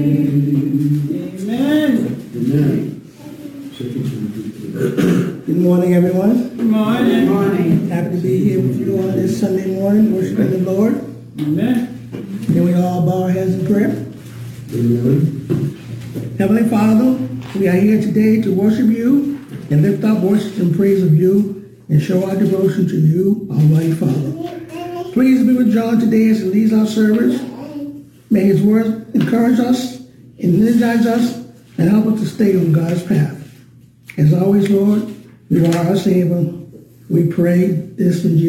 Amen. Amen. Good morning, everyone. Good morning. Good morning. Happy to be here with you on this Sunday morning, worshiping the Lord. Amen. Can we all bow our heads in prayer? Amen. Heavenly Father, we are here today to worship you and lift our voices in praise of you and show our devotion to you, Almighty Father. Please be with John today as he leads our service. May his words encourage us, energize us, and help us to stay on God's path. As always, Lord, you are our Savior. We pray this in Jesus' name.